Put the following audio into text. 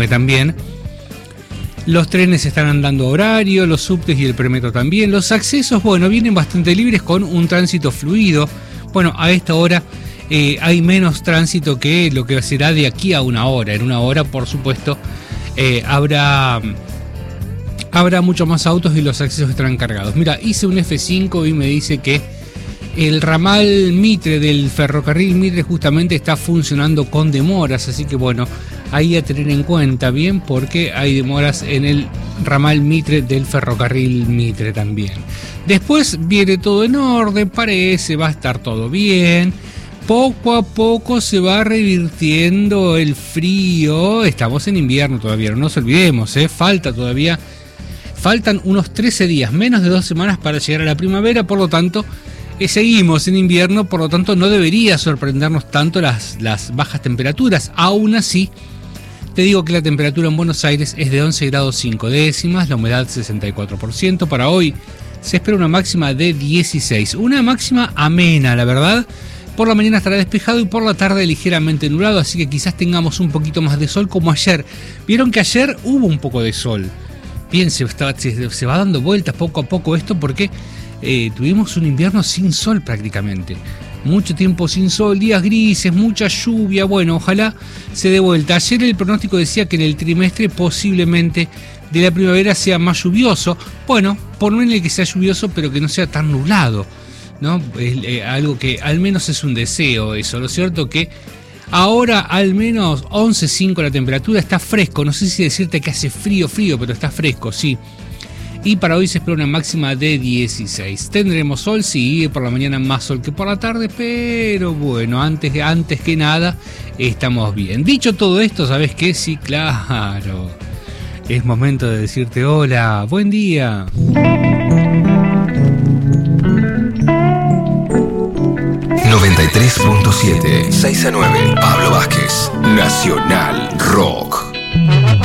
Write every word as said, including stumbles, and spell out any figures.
también. Los trenes están andando a horario, los subtes y el premetro también. Los accesos, bueno, vienen bastante libres con un tránsito fluido. Bueno, a esta hora eh, hay menos tránsito que lo que será de aquí a una hora. En una hora, por supuesto, eh, habrá, habrá mucho más autos y los accesos estarán cargados. Mira, hice un F cinco y me dice que el ramal Mitre del ferrocarril Mitre justamente está funcionando con demoras, así que bueno, ahí a tener en cuenta bien porque hay demoras en el ramal Mitre del ferrocarril Mitre también. Después viene todo en orden, parece, va a estar todo bien. Poco a poco se va revirtiendo el frío. Estamos en invierno todavía, no nos olvidemos, ¿eh? Falta todavía, faltan unos trece días, menos de dos semanas para llegar a la primavera, por lo tanto Eh, seguimos en invierno, por lo tanto no debería sorprendernos tanto las, las bajas temperaturas. Aún así, te digo que la temperatura en Buenos Aires es de once grados cinco décimas, la humedad sesenta y cuatro por ciento. Para hoy se espera una máxima de dieciséis, una máxima amena, la verdad. Por la mañana estará despejado y por la tarde ligeramente nublado, así que quizás tengamos un poquito más de sol como ayer. Vieron que ayer hubo un poco de sol. Bien, se, está, se, se va dando vueltas poco a poco esto porque Eh, tuvimos un invierno sin sol prácticamente, mucho tiempo sin sol, días grises, mucha lluvia. Bueno, ojalá se dé vuelta. Ayer el pronóstico decía que en el trimestre posiblemente de la primavera sea más lluvioso. Bueno, por no en el que sea lluvioso, pero que no sea tan nublado, ¿no? Es eh, algo que al menos es un deseo eso. Lo cierto que ahora al menos once coma cinco la temperatura, está fresco, no sé si decirte que hace frío, frío, pero está fresco, sí. Y para hoy se espera una máxima de dieciséis. Tendremos sol, sí, por la mañana más sol que por la tarde, pero bueno, antes, antes que nada, estamos bien. Dicho todo esto, ¿sabes qué? Sí, claro. Es momento de decirte hola, buen día. noventa y tres punto siete, seis a nueve, Pablo Vázquez, Nacional Rock.